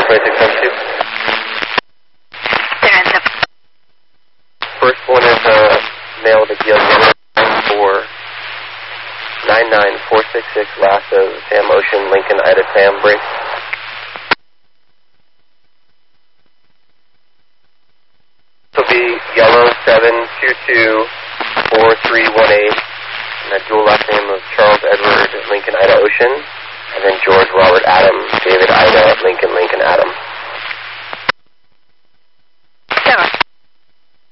2672. First one is male to Gil for 99466, last of Sam Ocean, Lincoln, Ida Sam, break. This will be yellow 7224318, and the dual last name of Charles Edward, Lincoln, Ida Ocean, and then George Robert Adam, David Ida, Lincoln, Lincoln Adam.